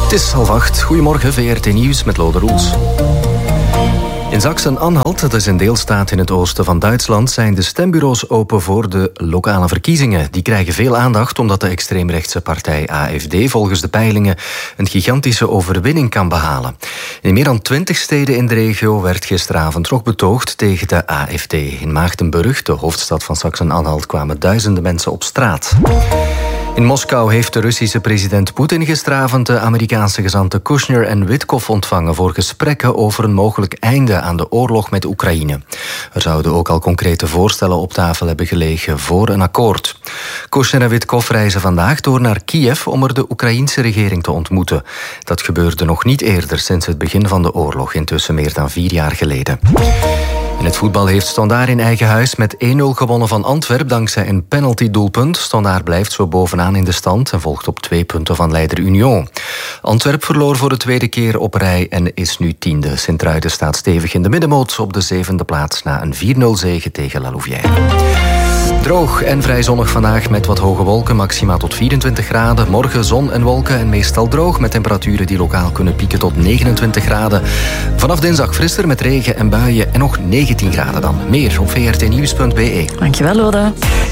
Het is 7:30. Goedemorgen, VRT Nieuws met Lode Roels. In Sachsen-Anhalt, dat is een deelstaat in het oosten van Duitsland, zijn de stembureaus open voor de lokale verkiezingen. Die krijgen veel aandacht omdat de extreemrechtse partij AfD volgens de peilingen een gigantische overwinning kan behalen. In meer dan 20 steden in de regio werd gisteravond nog betoogd tegen de AfD. In Maagdenburg, de hoofdstad van Sachsen-Anhalt, kwamen duizenden mensen op straat. In Moskou heeft de Russische president Poetin gisteravond de Amerikaanse gezanten Kushner en Witkoff ontvangen voor gesprekken over een mogelijk einde aan de oorlog met Oekraïne. Er zouden ook al concrete voorstellen op tafel hebben gelegen voor een akkoord. Kushner en Witkoff reizen vandaag door naar Kiev om er de Oekraïense regering te ontmoeten. Dat gebeurde nog niet eerder sinds het begin van de oorlog, intussen meer dan 4 jaar geleden. In het voetbal heeft Standaard in eigen huis met 1-0 gewonnen van Antwerp dankzij een penalty-doelpunt. Standaard blijft zo bovenaan in de stand en volgt op 2 punten van leider Union. Antwerp verloor voor de tweede keer op rij en is nu 10e. Sint-Truiden staat stevig in de middenmoot op de 7e plaats na een 4-0 zege tegen La Louvière. Droog en vrij zonnig vandaag met wat hoge wolken, maxima tot 24 graden. Morgen zon en wolken en meestal droog met temperaturen die lokaal kunnen pieken tot 29 graden. Vanaf dinsdag frisser met regen en buien en nog 19 graden dan. Meer op vrtnieuws.be. Dankjewel, Lode.